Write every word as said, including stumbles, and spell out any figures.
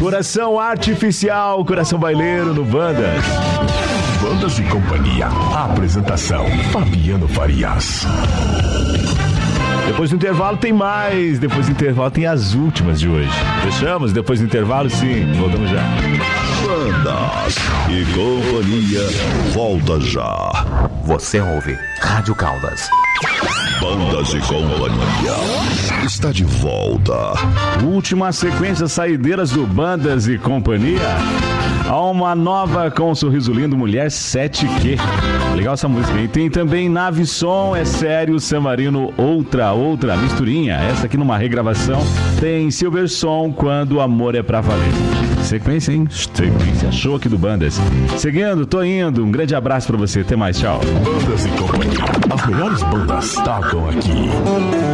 Coração Artificial, Coração Baileiro no Bandas. Bandas e Companhia. Apresentação: Fabiano Farias. Depois do intervalo tem mais. Depois do intervalo tem as últimas de hoje. Fechamos? Depois do intervalo, sim. Voltamos já. Bandas e Companhia volta já. Você ouve Rádio Caldas. Bandas e Companhia está de volta. Última sequência saideiras do Bandas e Companhia. Há uma nova com um sorriso lindo, Mulher sete Q. Legal essa música. E tem também Nave Som, É Sério, San Marino, outra, outra misturinha. Essa aqui numa regravação. Tem Silver Som, Quando o Amor é Pra Valer. Sequência, hein? Sequência show aqui do Bandas. Seguindo, tô indo. Um grande abraço pra você. Até mais, tchau. Bandas e Companhia. As melhores bandas tocam aqui.